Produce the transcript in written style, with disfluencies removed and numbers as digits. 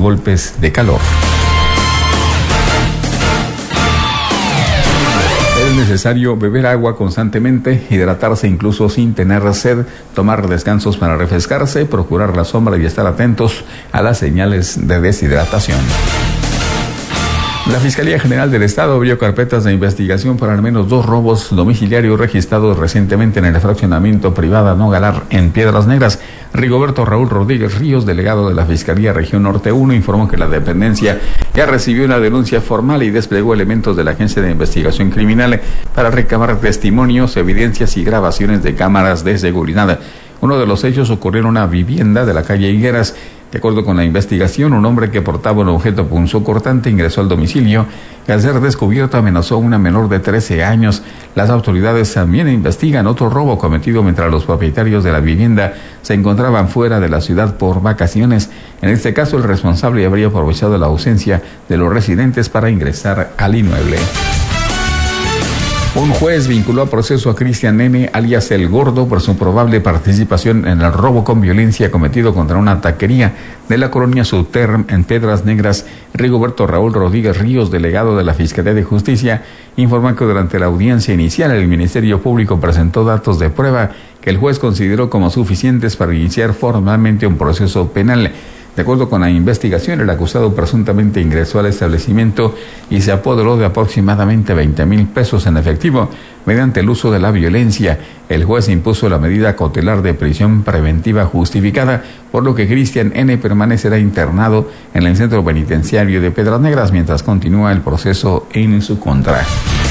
golpes de calor. Es necesario beber agua constantemente, hidratarse incluso sin tener sed, tomar descansos para refrescarse, procurar la sombra y estar atentos a las señales de deshidratación. La Fiscalía General del Estado abrió carpetas de investigación por al menos 2 robos domiciliarios registrados recientemente en el fraccionamiento privado Nogalar en Piedras Negras. Rigoberto Raúl Rodríguez Ríos, delegado de la Fiscalía Región Norte 1, informó que la dependencia ya recibió una denuncia formal y desplegó elementos de la Agencia de Investigación Criminal para recabar testimonios, evidencias y grabaciones de cámaras de seguridad. Uno de los hechos ocurrió en una vivienda de la calle Higueras. De acuerdo con la investigación, un hombre que portaba un objeto punzocortante ingresó al domicilio y al ser descubierto amenazó a una menor de 13 años. Las autoridades también investigan otro robo cometido mientras los propietarios de la vivienda se encontraban fuera de la ciudad por vacaciones. En este caso, el responsable habría aprovechado la ausencia de los residentes para ingresar al inmueble. Un juez vinculó a proceso a Cristian N., alias El Gordo, por su probable participación en el robo con violencia cometido contra una taquería de la colonia Subterm en Piedras Negras. Rigoberto Raúl Rodríguez Ríos, delegado de la Fiscalía de Justicia, informó que durante la audiencia inicial el Ministerio Público presentó datos de prueba que el juez consideró como suficientes para iniciar formalmente un proceso penal. De acuerdo con la investigación, el acusado presuntamente ingresó al establecimiento y se apoderó de aproximadamente 20,000 pesos en efectivo mediante el uso de la violencia. El juez impuso la medida cautelar de prisión preventiva justificada, por lo que Cristian N. permanecerá internado en el centro penitenciario de Piedras Negras mientras continúa el proceso en su contra.